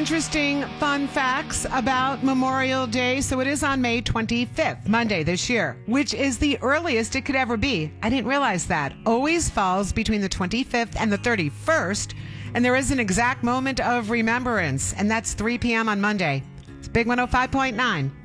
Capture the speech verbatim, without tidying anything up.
interesting fun facts about Memorial Day. So it is on May twenty-fifth, Monday this year, which is the earliest it could ever be. I didn't realize that. Always falls between the twenty-fifth and the thirty-first, and there is an exact moment of remembrance, and that's three p.m. on Monday. It's Big one oh five point nine.